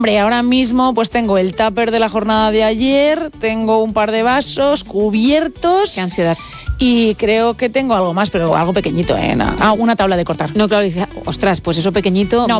Hombre, ahora mismo pues tengo el tupper de la jornada de ayer, tengo un par de vasos, cubiertos. Qué ansiedad. Y creo que tengo algo más, pero algo pequeñito, ¿eh? Una tabla de cortar. No, claro, dice, ostras, pues eso pequeñito... No,